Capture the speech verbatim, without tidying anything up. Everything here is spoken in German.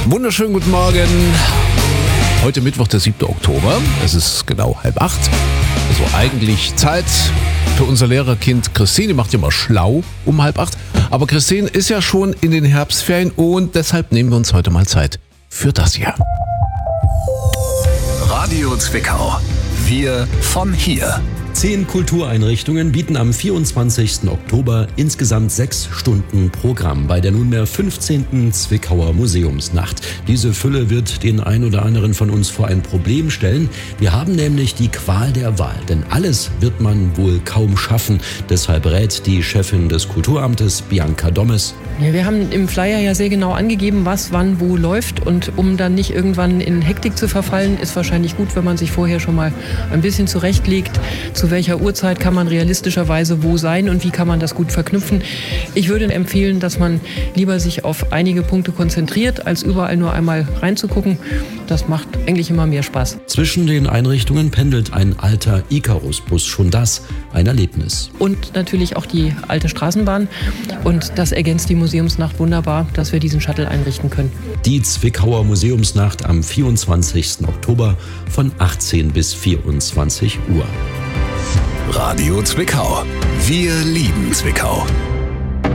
Wunderschönen guten Morgen. Heute Mittwoch, der siebte Oktober. Es ist genau halb acht. Also eigentlich Zeit für unser Lehrerkind Christine. Die macht ja mal schlau um halb acht. Aber Christine ist ja schon in den Herbstferien und deshalb nehmen wir uns heute mal Zeit für das hier. Radio Zwickau. Wir von hier. Zehn Kultureinrichtungen bieten am vierundzwanzigsten Oktober insgesamt sechs Stunden Programm bei der nunmehr fünfzehnten Zwickauer Museumsnacht. Diese Fülle wird den ein oder anderen von uns vor ein Problem stellen. Wir haben nämlich die Qual der Wahl, denn alles wird man wohl kaum schaffen. Deshalb rät die Chefin des Kulturamtes, Bianca Dommes. Ja, wir haben im Flyer ja sehr genau angegeben, was wann wo läuft, und um dann nicht irgendwann in Hektik zu verfallen, ist wahrscheinlich gut, wenn man sich vorher schon mal ein bisschen zurechtlegt, zu welcher Uhrzeit kann man realistischerweise wo sein und wie kann man das gut verknüpfen. Ich würde empfehlen, dass man lieber sich auf einige Punkte konzentriert, als überall nur einmal reinzugucken. Das macht eigentlich immer mehr Spaß. Zwischen den Einrichtungen pendelt ein alter Icarus-Bus, schon das ein Erlebnis. Und natürlich auch die alte Straßenbahn, und das ergänzt die Museumsnacht wunderbar, dass wir diesen Shuttle einrichten können. Die Zwickauer Museumsnacht am vierundzwanzigsten Oktober von achtzehn bis vierundzwanzig Uhr. Radio Zwickau. Wir lieben Zwickau.